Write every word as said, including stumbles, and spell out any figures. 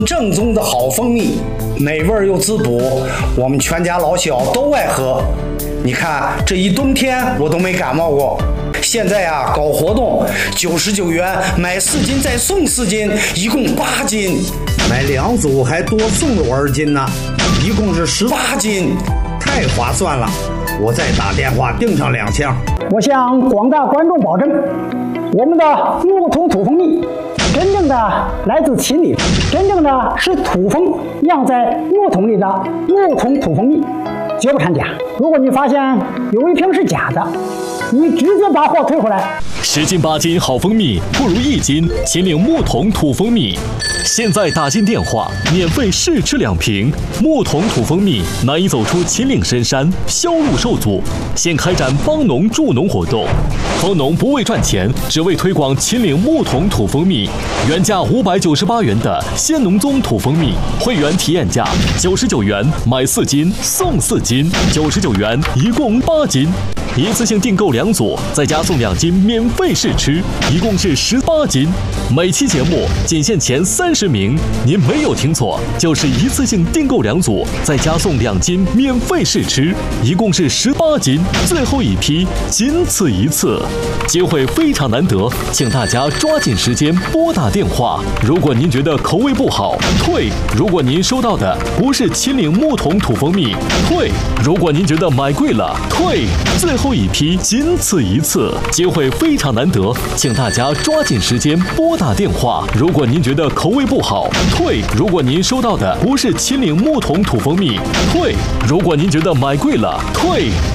正宗的好蜂蜜，美味又滋补，我们全家老小都爱喝。你看这一冬天我都没感冒过。现在啊搞活动，九十九元买四斤再送四斤，一共八斤，买两组还多送了我二斤呢，一共是十八斤，太划算了。我再打电话订上两箱。 我向广大观众保证，我们的木桶土蜂蜜真正的来自秦岭，真正的是土蜂酿在木桶里的木桶土蜂蜜，绝不掺假。如果你发现有一瓶是假的，你直接把货退回来。 十斤八斤好蜂蜜不如一斤秦岭木桶土蜂蜜。现在打进电话，免费试吃两瓶木桶土蜂蜜，难以走出秦岭深山，销路受阻。现开展帮农助农活动，帮农不为赚钱，只为推广秦岭木桶土蜂蜜。原价五百九十八元的鲜农宗土蜂蜜，会员体验价九十九元买四斤送四斤，九十九元一共八斤。一次性订购两组，再加送两斤免费试吃，一共是十八斤。每期节目仅限前三十名，您没有听错，就是一次性订购两组，再加送两斤免费试吃，一共是十八斤。最后一批，仅此一次，机会非常难得，请大家抓紧时间拨打电话。如果您觉得口味不好，退；如果您收到的不是秦岭木桶土蜂蜜，退；如果您觉得买贵了，退。最后一批，仅此一次，机会非常难得，请大家抓紧时间拨打电话。如果您觉得口味不好，退；如果您收到的不是秦岭木桶土蜂蜜，退；如果您觉得买贵了，退。